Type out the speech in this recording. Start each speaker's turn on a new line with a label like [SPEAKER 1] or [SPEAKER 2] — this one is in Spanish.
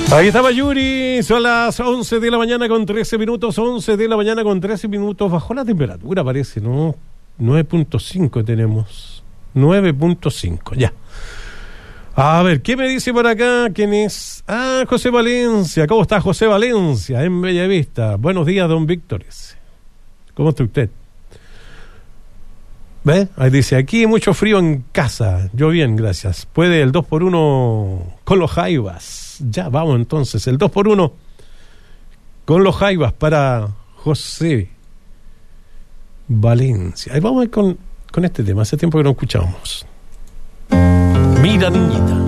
[SPEAKER 1] Ahí estaba Yuri, son las 11 de la mañana con 13 minutos, 11 de la mañana con 13 minutos, bajó la temperatura parece, ¿no? 9.5 tenemos, 9.5, ya. A ver, ¿qué me dice por acá? ¿Quién es? Ah, José Valencia, ¿cómo está José Valencia en Bellavista? Buenos días, don Víctor. ¿Cómo está usted? ¿Ve? Ahí dice, aquí mucho frío en casa, yo bien, gracias. Puede el 2x1 con los Jaivas. Ya, vamos entonces, el 2x1 con los Jaivas para José Valencia. Ahí vamos a ir con este tema, hace tiempo que no escuchábamos. Mira, niñita.